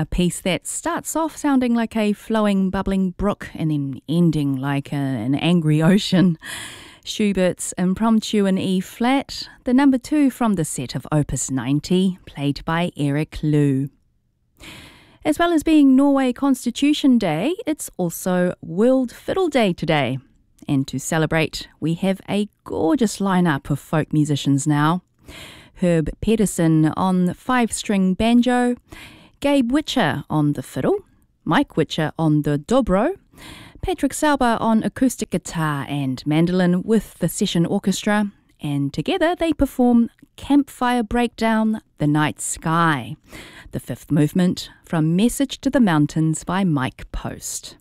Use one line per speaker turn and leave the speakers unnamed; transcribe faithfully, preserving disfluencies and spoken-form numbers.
A piece that starts off sounding like a flowing, bubbling brook and then ending like a, an angry ocean. Schubert's Impromptu in E-flat, the number two from the set of Opus ninety, played by Eric Liu. As well as being Norway Constitution Day, it's also World Fiddle Day today. And to celebrate, we have a gorgeous lineup of folk musicians now. Herb Pedersen on five-string banjo, Gabe Witcher on the fiddle, Mike Witcher on the dobro, Patrick Sauber on acoustic guitar and mandolin with the session orchestra, and together they perform Campfire Breakdown, The Night Sky, the fifth movement from Message to the Mountains by Mike Post.